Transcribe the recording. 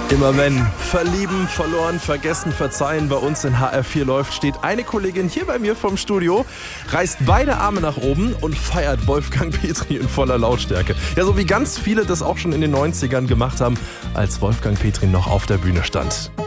Immer wenn verlieben, verloren, vergessen, verzeihen bei uns in HR4 läuft, steht eine Kollegin hier bei mir vom Studio, reißt beide Arme nach oben und feiert Wolfgang Petri in voller Lautstärke. Ja, so wie ganz viele das auch schon in den 90ern gemacht haben, als Wolfgang Petri noch auf der Bühne stand.